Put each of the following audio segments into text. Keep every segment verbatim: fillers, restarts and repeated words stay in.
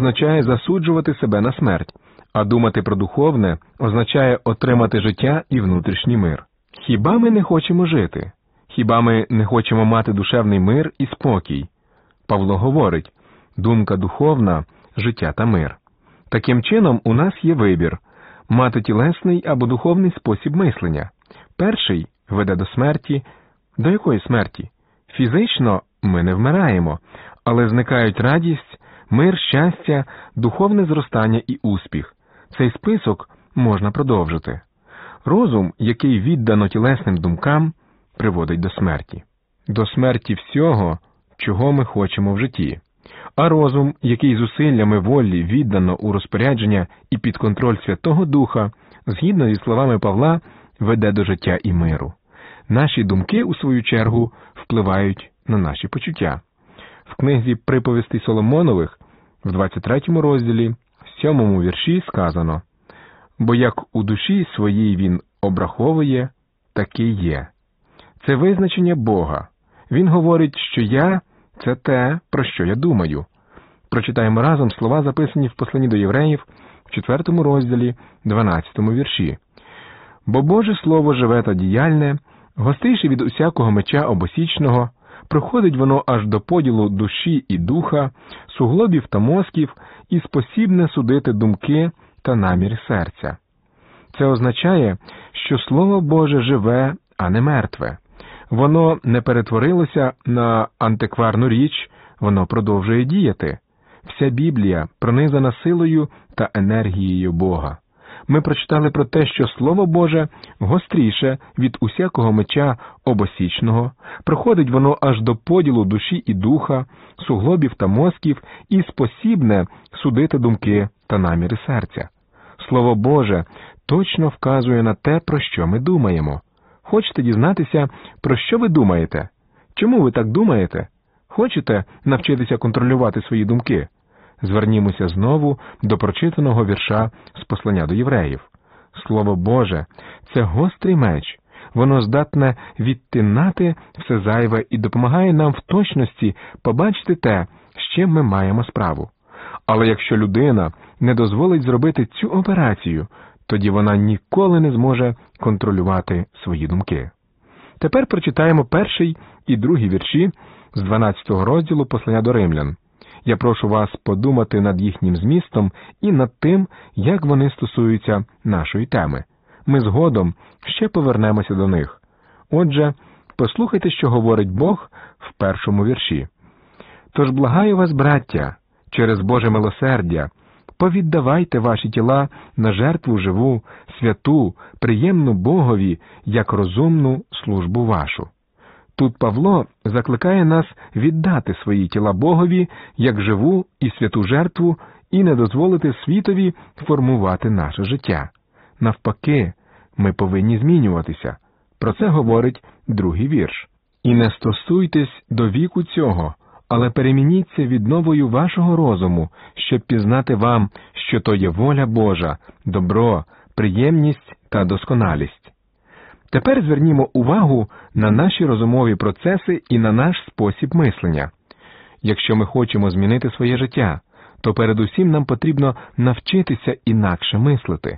означає засуджувати себе на смерть, а думати про духовне означає отримати життя і внутрішній мир. Хіба ми не хочемо жити? Хіба ми не хочемо мати душевний мир і спокій? Павло говорить: думка духовна – життя та мир. Таким чином, у нас є вибір – мати тілесний або духовний спосіб мислення. Перший веде до смерті. До якої смерті? Фізично ми не вмираємо, але зникають радість, мир, щастя, духовне зростання і успіх. Цей список можна продовжити. Розум, який віддано тілесним думкам, приводить до смерті. До смерті всього, чого ми хочемо в житті. А розум, який зусиллями волі віддано у розпорядження і під контроль Святого Духа, згідно зі словами Павла, веде до життя і миру. Наші думки, у свою чергу, впливають на наші почуття. В книзі «Приповістей Соломонових» в двадцять третьому розділі, в сьомому вірші сказано: «Бо як у душі своїй він обраховує, таки є». Це визначення Бога. Він говорить, що я – це те, про що я думаю. Прочитаємо разом слова, записані в посланні до євреїв, в четвертому розділі, дванадцятому вірші. «Бо Боже Слово живе та діяльне, гостріше від усякого меча обосічного, проходить воно аж до поділу душі і духа, суглобів та мозків, і спосібне судити думки та наміри серця». Це означає, що Слово Боже живе, а не мертве. Воно не перетворилося на антикварну річ, воно продовжує діяти. Вся Біблія пронизана силою та енергією Бога. Ми прочитали про те, що Слово Боже гостріше від усякого меча обосічного, проходить воно аж до поділу душі і духа, суглобів та мозків, і спосібне судити думки та наміри серця. Слово Боже точно вказує на те, про що ми думаємо. Хочете дізнатися, про що ви думаєте? Чому ви так думаєте? Хочете навчитися контролювати свої думки? Звернімося знову до прочитаного вірша з послання до євреїв. Слово Боже – це гострий меч. Воно здатне відтинати все зайве і допомагає нам в точності побачити те, з чим ми маємо справу. Але якщо людина не дозволить зробити цю операцію, тоді вона ніколи не зможе контролювати свої думки. Тепер прочитаємо перший і другий вірші з дванадцятого розділу послання до римлян. Я прошу вас подумати над їхнім змістом і над тим, як вони стосуються нашої теми. Ми згодом ще повернемося до них. Отже, послухайте, що говорить Бог в першому вірші. «Тож благаю вас, браття, через Боже милосердя, повіддавайте ваші тіла на жертву живу, святу, приємну Богові, як розумну службу вашу». Тут Павло закликає нас віддати свої тіла Богові як живу і святу жертву і не дозволити світові формувати наше життя. Навпаки, ми повинні змінюватися. Про це говорить другий вірш. «І не стосуйтесь до віку цього, але перемініться відновою вашого розуму, щоб пізнати вам, що то є воля Божа, добро, приємність та досконалість». Тепер звернімо увагу на наші розумові процеси і на наш спосіб мислення. Якщо ми хочемо змінити своє життя, то передусім нам потрібно навчитися інакше мислити.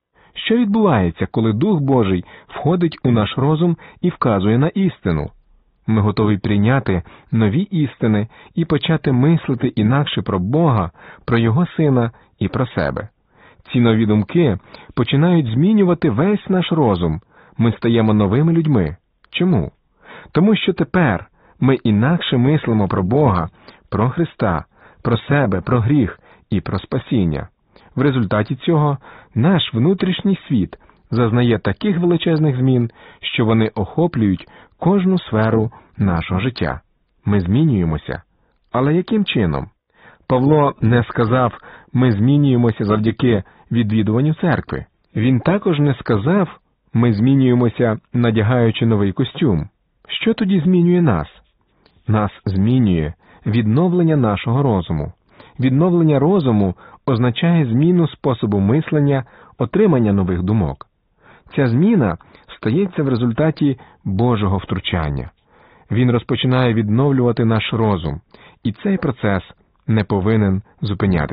Що відбувається, коли Дух Божий входить у наш розум і вказує на істину? Ми готові прийняти нові істини і почати мислити інакше про Бога, про Його Сина і про себе. Ці нові думки починають змінювати весь наш розум. Ми стаємо новими людьми. Чому? Тому що тепер ми інакше мислимо про Бога, про Христа, про себе, про гріх і про спасіння. В результаті цього наш внутрішній світ зазнає таких величезних змін, що вони охоплюють кожну сферу нашого життя. Ми змінюємося. Але яким чином? Павло не сказав, ми змінюємося завдяки відвідуванню церкви. Він також не сказав, ми змінюємося, надягаючи новий костюм. Що тоді змінює нас? Нас змінює відновлення нашого розуму. Відновлення розуму означає зміну способу мислення, отримання нових думок. Ця зміна стається в результаті Божого втручання. Він розпочинає відновлювати наш розум, і цей процес не повинен зупинятися.